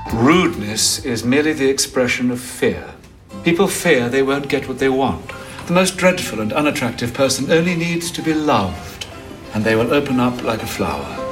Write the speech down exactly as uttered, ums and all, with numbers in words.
Rudeness is merely the expression of fear. People fear they won't get what they want. The most dreadful and unattractive person only needs to be loved, and they will open up like a flower.